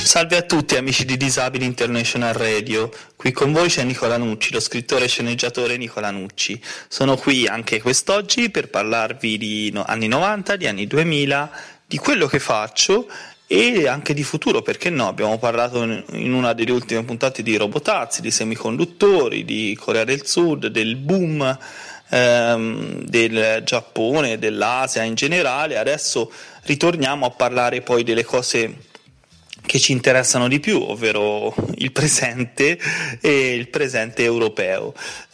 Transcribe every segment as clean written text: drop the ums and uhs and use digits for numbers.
Salve a tutti amici di Disabili International Radio, qui con voi c'è Nicola Nucci, lo scrittore e sceneggiatore Nicola Nucci. Sono qui anche quest'oggi per parlarvi di anni 90, di anni 2000, di quello che faccio e anche di futuro, perché no? Abbiamo parlato in una delle ultime puntate di robotazzi, di semiconduttori, di Corea del Sud, del boom del Giappone, dell'Asia in generale. Adesso ritorniamo a parlare poi delle cose che ci interessano di più, ovvero il presente e il presente europeo.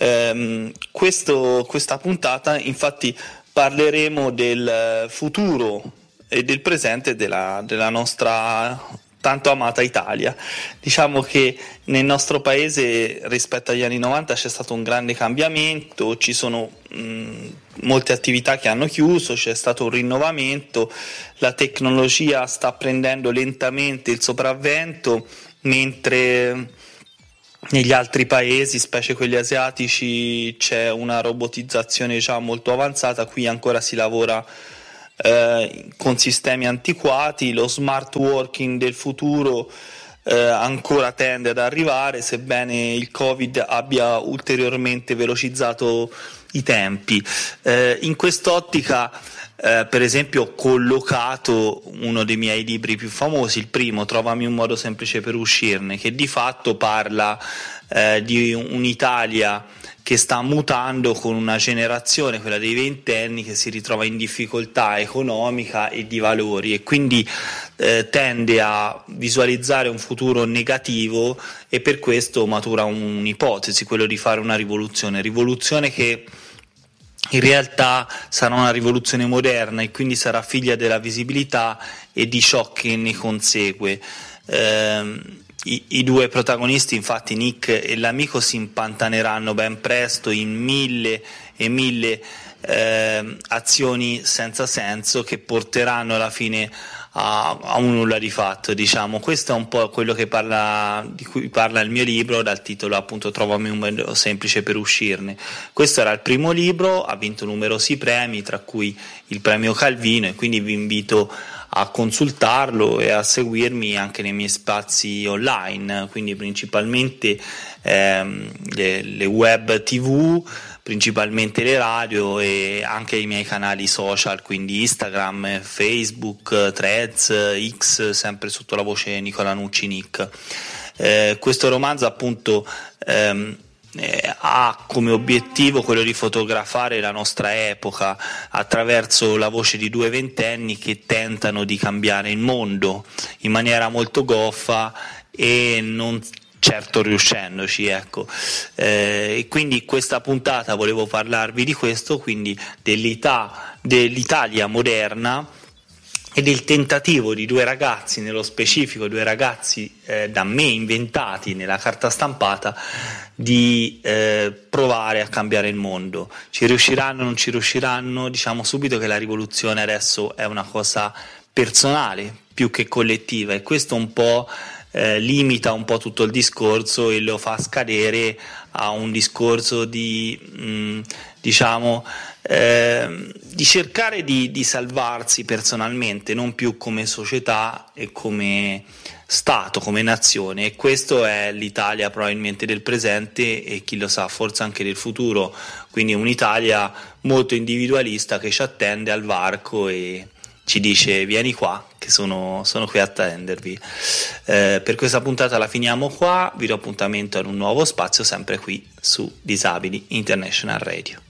Questa puntata infatti parleremo del futuro e del presente della nostra tanto amata Italia. Diciamo che nel nostro paese rispetto agli anni 90 c'è stato un grande cambiamento, ci sono molte attività che hanno chiuso, c'è stato un rinnovamento, la tecnologia sta prendendo lentamente il sopravvento, mentre negli altri paesi, specie quelli asiatici, c'è una robotizzazione già molto avanzata. Qui ancora si lavora con sistemi antiquati, lo smart working del futuro ancora tende ad arrivare, sebbene il Covid abbia ulteriormente velocizzato i tempi. In quest'ottica per esempio ho collocato uno dei miei libri più famosi, il primo, Trovami un modo semplice per uscirne, che di fatto parla di un'Italia che sta mutando con una generazione, quella dei ventenni, che si ritrova in difficoltà economica e di valori e quindi tende a visualizzare un futuro negativo e per questo matura un'ipotesi, quello di fare una rivoluzione che in realtà sarà una rivoluzione moderna e quindi sarà figlia della visibilità e di ciò che ne consegue. I due protagonisti, infatti Nick e l'amico, si impantaneranno ben presto in mille azioni senza senso che porteranno alla fine a un nulla di fatto, diciamo. Questo è un po' quello di cui parla il mio libro, dal titolo appunto Trovami un modo semplice per uscirne. Questo era il primo libro, ha vinto numerosi premi, tra cui il premio Calvino, e quindi vi invito a consultarlo e a seguirmi anche nei miei spazi online, quindi principalmente le web TV, principalmente le radio e anche i miei canali social, quindi Instagram, Facebook, Threads, X, sempre sotto la voce Nicola Nucci Nick. Questo romanzo appunto ha come obiettivo quello di fotografare la nostra epoca attraverso la voce di due ventenni che tentano di cambiare il mondo in maniera molto goffa e non certo riuscendoci, ecco. E quindi questa puntata volevo parlarvi di questo, quindi dell'Italia moderna e del tentativo di due ragazzi, nello specifico due ragazzi da me inventati nella carta stampata, di provare a cambiare il mondo. Ci riusciranno o non ci riusciranno? Diciamo subito che la rivoluzione adesso è una cosa personale più che collettiva, e questo un po' limita un po' tutto il discorso e lo fa scadere a un discorso di cercare di salvarsi personalmente, non più come società e come Stato, come nazione. E questo è l'Italia probabilmente del presente e chi lo sa forse anche del futuro, quindi un'Italia molto individualista che ci attende al varco e ci dice vieni qua che sono qui a attendervi. Per questa puntata la finiamo qua, vi do appuntamento ad un nuovo spazio sempre qui su Disabili International Radio.